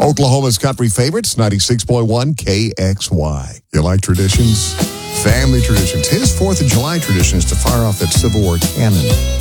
Oklahoma's country favorites, 96.1 KXY. You like traditions? Family traditions. His 4th of July tradition is to fire off that Civil War cannon.